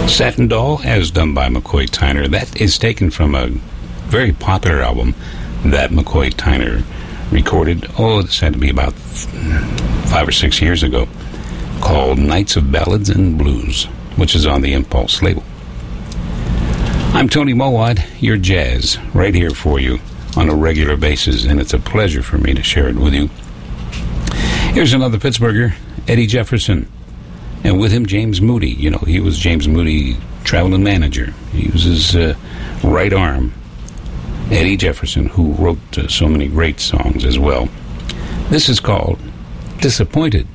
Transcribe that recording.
Satin Doll, as done by McCoy Tyner. That is taken from a very popular album that McCoy Tyner recorded, this had to be about 5 or 6 years ago, called Nights of Ballads and Blues, which is on the Impulse label. I'm Tony Mowat, your jazz, right here for you on a regular basis, and it's a pleasure for me to share it with you. Here's another Pittsburgher, Eddie Jefferson, and with him James Moody. You know, he was James Moody, traveling manager. He was his right arm, Eddie Jefferson, who wrote so many great songs as well. This is called Disappointed.